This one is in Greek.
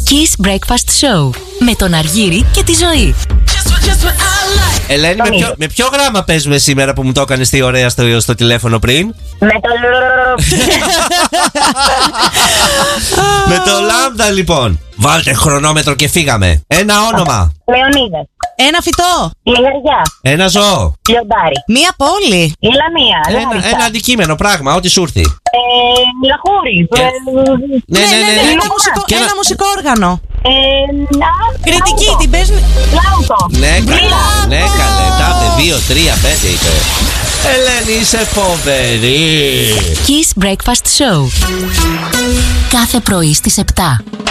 Kiss Breakfast Show με τον Αργύρη και τη Ζωή. Ελένη, με ποιο γράμμα παίζουμε σήμερα που μου το έκανες τι ωραία στο τηλέφωνο πριν? Με το Με το λάμδα λοιπόν. Βάλτε χρονόμετρο και φύγαμε. Ένα όνομα. Λεωνίδας. Ένα φυτό. Λιγαριά. Ένα ζώο. Λιοντάρι. Μία πόλη. Η Λαμία. Ένα αντικείμενο, πράγμα, ό,τι σου έρθει. Λαχούρι. Ναι. Ένα μουσικό όργανο. Κριτική, Λάουτο. την παίζουν. Λάουτο. Ναι, καλέ. Τάπε, 2, 3, 5 είπε. Ελένη, είσαι φοβερή. Kiss Breakfast Show. Κάθε πρωί στις 7.